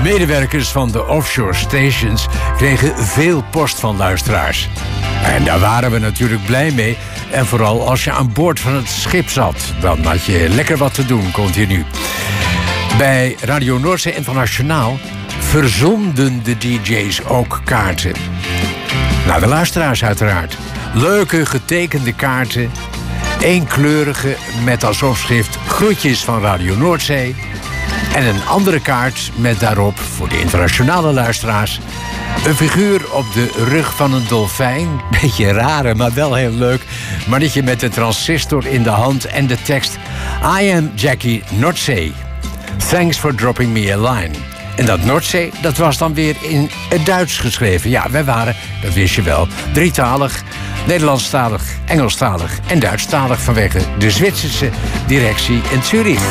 Medewerkers van de offshore stations kregen veel post van luisteraars. En daar waren we natuurlijk blij mee. En vooral als je aan boord van het schip zat. Dan had je lekker wat te doen, continu. Bij Radio Noordzee Internationaal verzonden de DJ's ook kaarten. Nou, de luisteraars uiteraard. Leuke getekende kaarten. Eenkleurige met als opschrift groetjes van Radio Noordzee. En een andere kaart met daarop, voor de internationale luisteraars, een figuur op de rug van een dolfijn. Beetje rare, maar wel heel leuk. Mannetje met een transistor in de hand en de tekst: I am Jackie Noordzee. Thanks for dropping me a line. En dat Noordzee, dat was dan weer in het Duits geschreven. Ja, wij waren, dat wist je wel, drietalig. Nederlandstalig, Engelstalig en Duitsstalig vanwege de Zwitserse directie in Zurich.